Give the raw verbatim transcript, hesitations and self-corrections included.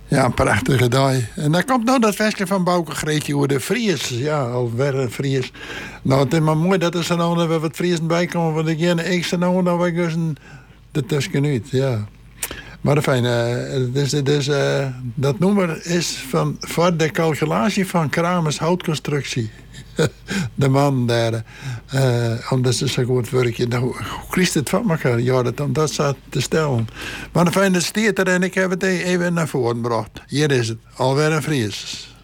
Ja, een prachtige dag. En dan komt nou dat versje van Bouke Greetje over de Fries. Ja, alweer een Fries. Nou, het is maar mooi dat er zo nou weer wat Friesen bij komen. Want ik ken ik ze nou nou ik dus een de tussenuit, ja. Maar fijn, uh, dus, dus, uh, dat nummer is van voor de calculatie van Kramers houtconstructie. De man daar. Uh, omdat ze zo goed werken. Nou, hoe kiest het van elkaar? Ja, dat, om dat staat te stellen. Maar fijn, het stiert er en ik heb het even naar voren gebracht. Hier is het. Alweer een Fries.